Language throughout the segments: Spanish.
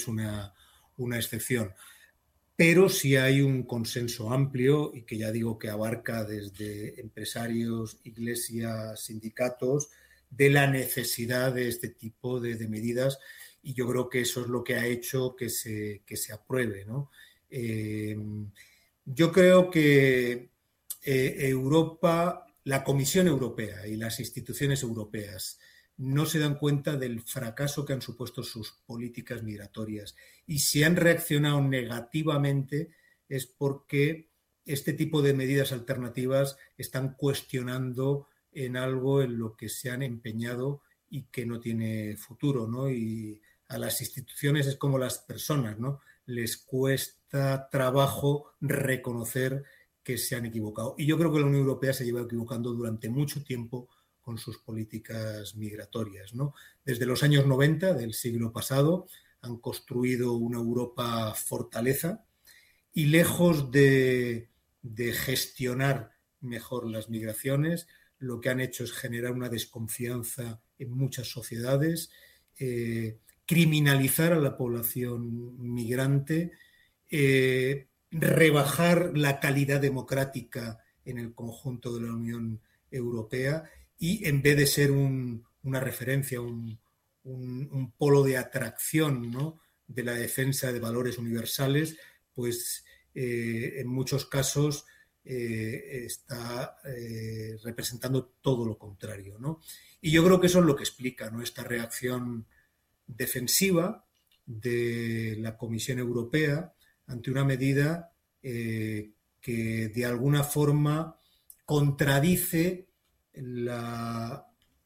es una excepción. Pero sí hay un consenso amplio y que ya digo que abarca desde empresarios, iglesias, sindicatos, de la necesidad de este tipo de medidas, y yo creo que eso es lo que ha hecho que se apruebe, ¿no? Yo creo que Europa, la Comisión Europea y las instituciones europeas no se dan cuenta del fracaso que han supuesto sus políticas migratorias, y si han reaccionado negativamente es porque este tipo de medidas alternativas están cuestionando en algo en lo que se han empeñado y que no tiene futuro, ¿no? Y a las instituciones es como las personas, ¿no? Les cuesta trabajo reconocer que se han equivocado. Y yo creo que la Unión Europea se lleva equivocando durante mucho tiempo con sus políticas migratorias, ¿no? Desde los años 90 del siglo pasado han construido una Europa fortaleza, y lejos de gestionar mejor las migraciones, lo que han hecho es generar una desconfianza en muchas sociedades, criminalizar a la población migrante, rebajar la calidad democrática en el conjunto de la Unión Europea, y en vez de ser una referencia, un polo de atracción, ¿no?, de la defensa de valores universales, pues en muchos casos está representando todo lo contrario, ¿no? Y yo creo que eso es lo que explica, ¿no?, esta reacción defensiva de la Comisión Europea ante una medida que de alguna forma contradice la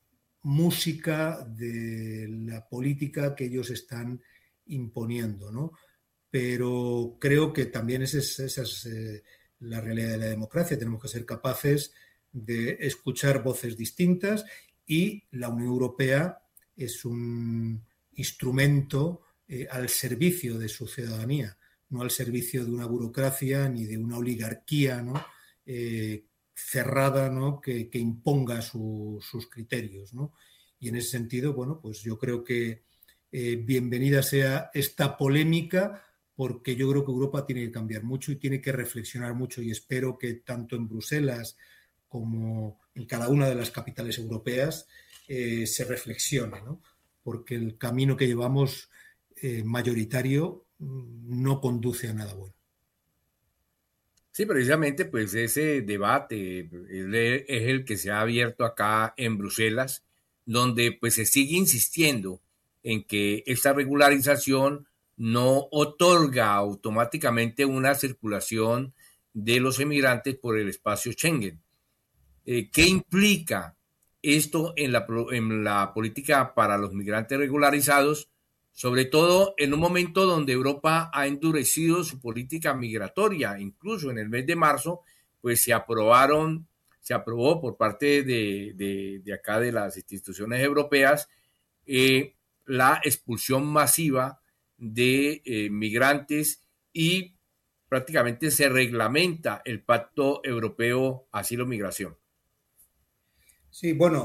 música de la política que ellos están imponiendo, ¿no? Pero creo que también esa es la realidad de la democracia. Tenemos que ser capaces de escuchar voces distintas, y la Unión Europea es un instrumento al servicio de su ciudadanía, no al servicio de una burocracia ni de una oligarquía, ¿no?, cerrada, ¿no?, que imponga sus criterios, ¿no? Y en ese sentido, bueno, pues yo creo que bienvenida sea esta polémica, porque yo creo que Europa tiene que cambiar mucho y tiene que reflexionar mucho, y espero que tanto en Bruselas como en cada una de las capitales europeas se reflexione, ¿no? Porque el camino que llevamos mayoritario no conduce a nada bueno. Sí, precisamente, pues ese debate es el que se ha abierto acá en Bruselas, donde pues se sigue insistiendo en que esta regularización no otorga automáticamente una circulación de los emigrantes por el espacio Schengen. ¿Qué implica esto en la política para los migrantes regularizados? Sobre todo en un momento donde Europa ha endurecido su política migratoria. Incluso en el mes de marzo, pues se aprobó por parte de acá de las instituciones europeas la expulsión masiva de migrantes, y prácticamente se reglamenta el Pacto Europeo Asilo-Migración. Sí, bueno,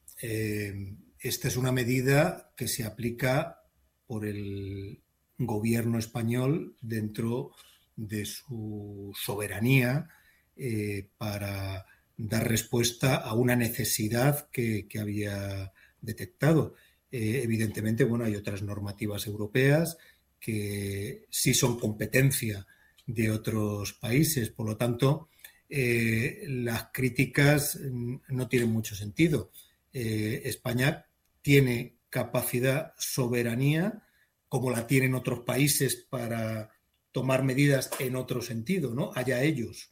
esta es una medida que se aplica por el gobierno español dentro de su soberanía para dar respuesta a una necesidad que había detectado. Evidentemente, bueno, hay otras normativas europeas que sí son competencia de otros países, por lo tanto, las críticas no tienen mucho sentido. España tiene capacidad, soberanía, como la tienen otros países para tomar medidas en otro sentido, ¿no? Allá ellos.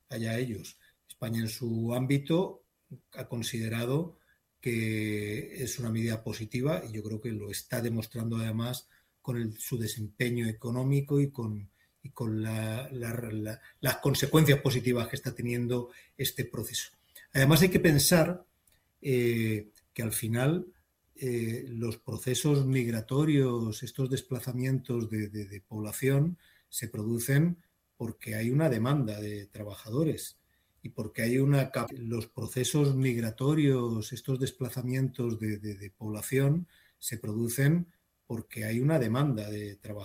España en su ámbito ha considerado que es una medida positiva, y yo creo que lo está demostrando además con su desempeño económico y con las consecuencias positivas que está teniendo este proceso. Además hay que pensar que al final los procesos migratorios, estos desplazamientos de población, se producen porque hay una demanda de trabajadores y porque hay los procesos migratorios, estos desplazamientos de población, se producen porque hay una demanda de trabajadores.